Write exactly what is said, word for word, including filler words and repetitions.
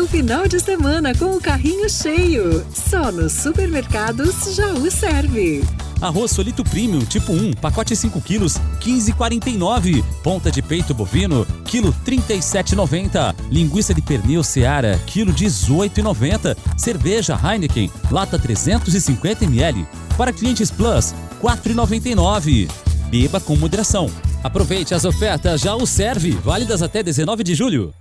final de semana com o carrinho cheio. Só nos supermercados Jaú serve. Arroz Solito Premium, tipo um, pacote cinco quilos, quinze e quarenta e nove. Ponta de peito bovino, quilo trinta e sete e noventa. Linguiça de pernil Seara, quilo dezoito e noventa. Cerveja Heineken, lata trezentos e cinquenta mililitros. Para clientes Plus, quatro e noventa e nove. Beba com moderação. Aproveite as ofertas Jaú Serve, válidas até dezenove de julho.